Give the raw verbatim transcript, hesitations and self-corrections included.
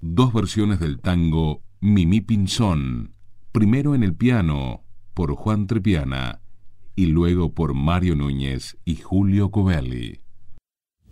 dos versiones del tango Mimí Pinzón, primero en el piano por Juan Trepiana y luego por Mario Núñez y Julio Covelli.